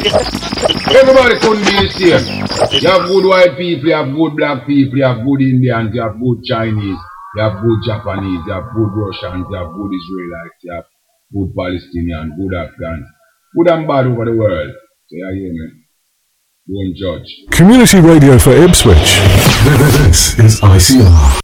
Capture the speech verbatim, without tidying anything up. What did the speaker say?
Everybody couldn't be the same. You have good white people, you have good black people, you have good Indians, you have good Chinese, you have good Japanese, you have good Russians, you have good Israelites, you have good Palestinians, good Afghans. Good and bad over the world. So you hear me? Don't judge. Community radio for Ipswich. This is I C R.